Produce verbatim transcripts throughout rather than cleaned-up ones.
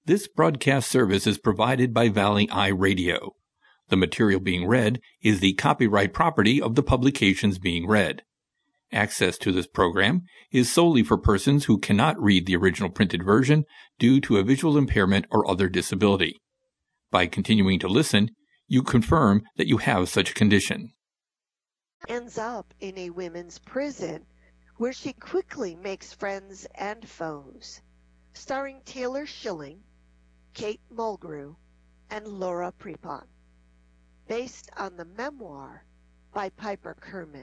This broadcast service is provided by Valley Eye Radio. The material being read is the copyright property of the publications being read. Access to this program is solely for persons who cannot read the original printed version due to a visual impairment or other disability. By continuing to listen, you confirm that you have such a condition. Ends up in a women's prison where she quickly makes friends and foes. Starring Taylor Schilling, Kate Mulgrew, and Laura Prepon. Based on the memoir by Piper Kerman.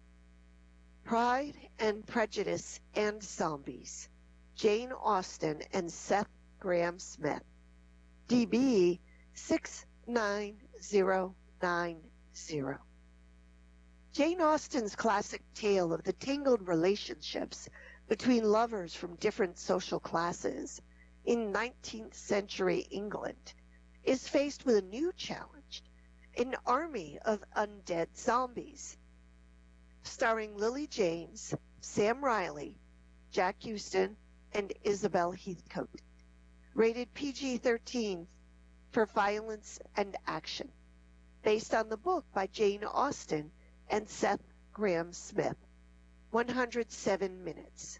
Pride and Prejudice and Zombies, Jane Austen and Seth Grahame-Smith. D B six nine zero nine zero. Jane Austen's classic tale of the tangled relationships between lovers from different social classes in nineteenth century England is faced with a new challenge, an army of undead zombies. Starring Lily James, Sam Riley, Jack Houston, and Isabel Heathcote. Rated P G thirteen for violence and action. Based on the book by Jane Austen and Seth Grahame-Smith. one hundred seven minutes.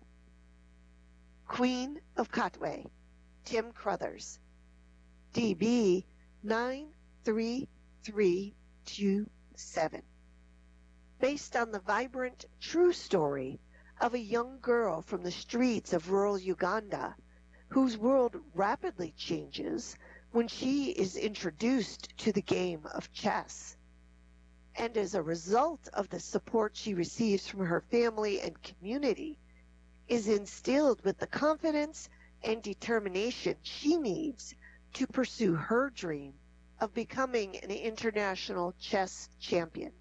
Queen of Katwe, Tim Crothers. D B nine three three two seven. Based on the vibrant, true story of a young girl from the streets of rural Uganda whose world rapidly changes when she is introduced to the game of chess. And as a result of the support she receives from her family and community, is instilled with the confidence and determination she needs to pursue her dream of becoming an international chess champion.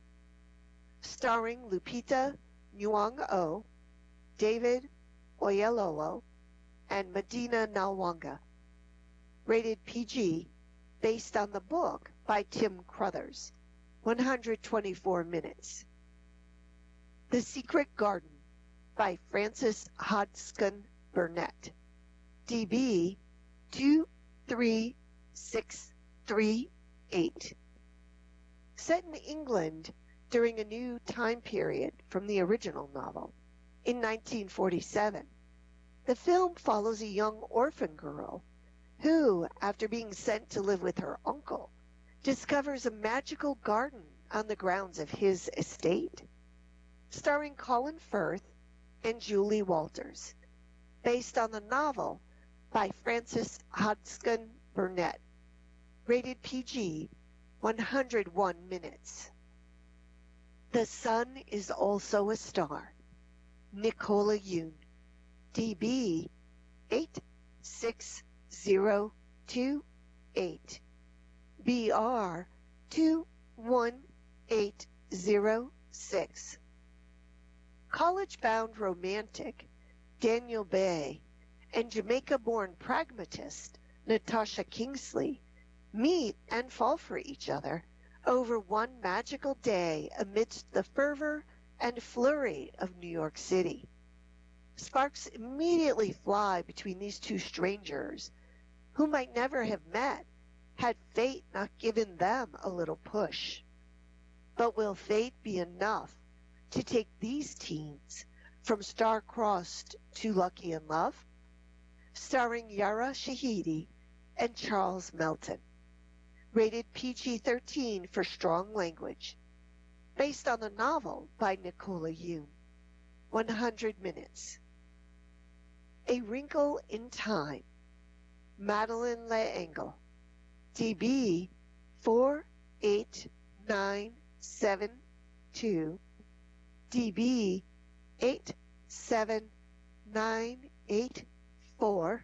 Starring Lupita Nyong'o, David Oyelowo, and Medina Nalwanga. Rated P G, based on the book by Tim Crothers. one hundred twenty-four minutes. The Secret Garden by Frances Hodgson Burnett. D B two three six three eight. Set in England during a new time period from the original novel in nineteen forty-seven, the film follows a young orphan girl who, after being sent to live with her uncle, discovers a magical garden on the grounds of his estate. Starring Colin Firth and Julie Walters. Based on the novel by Frances Hodgson Burnett. Rated P G, one hundred one minutes. The Sun is Also a Star. Nicola Yoon. D B eight six zero two eight. B R two one eight zero six. College-bound romantic Daniel Bay and Jamaica-born pragmatist Natasha Kingsley meet and fall for each other over one magical day amidst the fervor and flurry of New York City. Sparks immediately fly between these two strangers, who might never have met had fate not given them a little push. But will fate be enough to take these teens from star-crossed to lucky in love? Starring Yara Shahidi and Charles Melton. Rated P G thirteen for strong language. Based on the novel by Nicola Yoon. one hundred minutes. A Wrinkle in Time. Madeleine L'Engle. D B four eight nine seven two. D B eight seven nine eight four.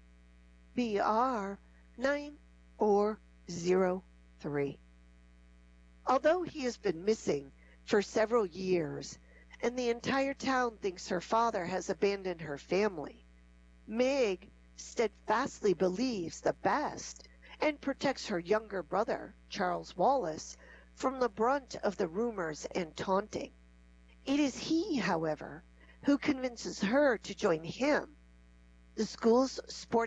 B R nine four zero three. Although he has been missing for several years and the entire town thinks her father has abandoned her family, Meg steadfastly believes the best and protects her younger brother, Charles Wallace, from the brunt of the rumors and taunting. It is he, however, who convinces her to join him. The school's sports